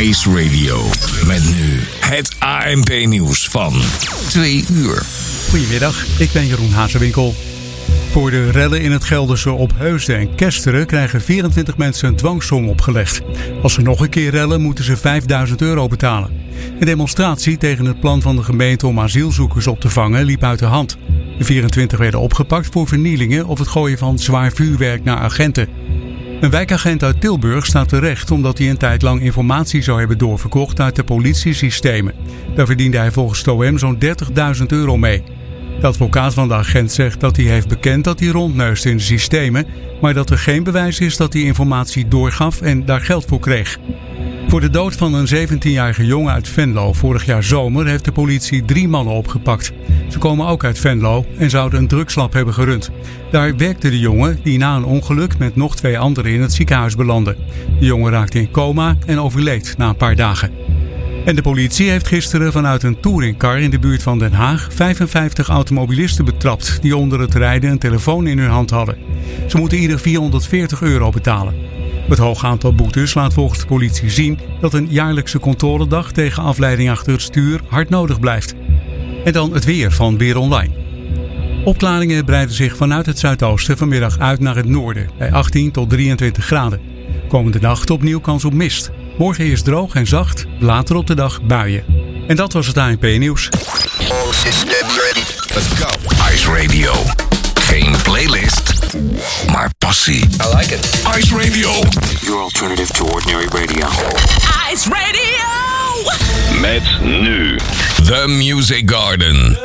Ice Radio. Met nu het ANP-nieuws van 2 uur. Goedemiddag, ik ben Jeroen Hazewinkel. Voor de rellen in het Gelderse Opheusden en Kesteren krijgen 24 mensen een dwangsom opgelegd. Als ze nog een keer rellen, moeten ze €5.000 betalen. Een demonstratie tegen het plan van de gemeente om asielzoekers op te vangen liep uit de hand. De 24 werden opgepakt voor vernielingen of het gooien van zwaar vuurwerk naar agenten. Een wijkagent uit Tilburg staat terecht omdat hij een tijd lang informatie zou hebben doorverkocht uit de politiesystemen. Daar verdiende hij volgens het OM zo'n €30.000 mee. De advocaat van de agent zegt dat hij heeft bekend dat hij rondneusde in de systemen, maar dat er geen bewijs is dat hij informatie doorgaf en daar geld voor kreeg. Voor de dood van een 17-jarige jongen uit Venlo vorig jaar zomer heeft de politie 3 mannen opgepakt. Ze komen ook uit Venlo en zouden een drugslab hebben gerund. Daar werkte de jongen die na een ongeluk met nog 2 anderen in het ziekenhuis belandde. De jongen raakte in coma en overleed na een paar dagen. En de politie heeft gisteren vanuit een touringcar in de buurt van Den Haag 55 automobilisten betrapt die onder het rijden een telefoon in hun hand hadden. Ze moeten ieder €440 betalen. Het hoge aantal boetes laat volgens de politie zien dat een jaarlijkse controledag tegen afleiding achter het stuur hard nodig blijft. En dan het weer van Weer Online. Opklaringen breiden zich vanuit het zuidoosten vanmiddag uit naar het noorden bij 18 tot 23 graden. Komende nacht opnieuw kans op mist. Morgen eerst droog en zacht, later op de dag buien. En dat was het ANP-nieuws. Let's go. Ice Radio. Geen playlist, maar passie. I like it. Ice Radio. Your alternative to ordinary radio. Ice Radio! Met nu The Music Garden.